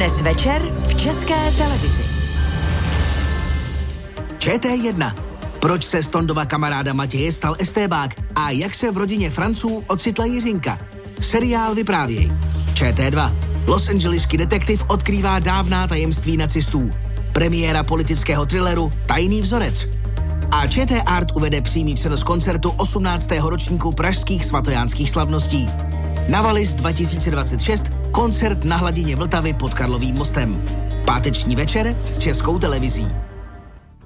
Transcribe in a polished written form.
Dnes večer v České televizi. ČT1. Proč se z Tondova kamaráda Matěje stal estébák a jak se v rodině Franců ocitla Jiřinka? Seriál vyprávěj. ČT2. Los Angeleský detektiv odkrývá dávná tajemství nacistů. Premiéra politického thrilleru Tajný vzorec. A ČT Art uvede přímý přenos koncertu 18. ročníku pražských svatojánských slavností. Navalis 2026, koncert na hladině Vltavy pod Karlovým mostem. Páteční večer s Českou televizí.